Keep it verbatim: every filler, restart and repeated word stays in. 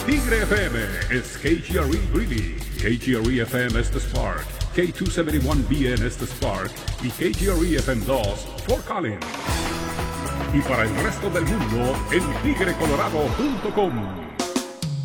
Tigre F M is K G R E Greeley, K G R E F M Estes Park, K two seventy-one B N Estes Park y K G R E F M dos Fort Collins. Y para el resto del mundo en tigre colorado punto com.